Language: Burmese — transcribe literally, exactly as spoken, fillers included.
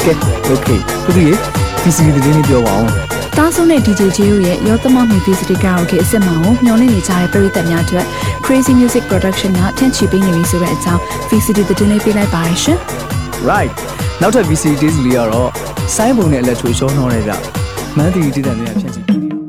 ကဲ okay သူတို့ရေ V C D သတင်းလေးပြောပါအောင်တားဆုံးတဲ့ D J J-ရဲ့ရောသမမီ V C D ကရော့ကေအစ်စ်မောင်ကိုမျှော်လင့်နေကြတဲ့ပရိသတ်များအတွက် Crazy Music Production ကထင်ချီပေးနေပြီဆိုတဲ့အကြောင်း V C D သတင်းလေးပေးလိုက်ပါရရှင် right နောက်ထပ် V C D လေးကတော့စိုင်းပုံနဲ့အလက်ချိုရှောနှောတယ်ဗျမန်းတီတီတန်တွေကဖြန့်ချီ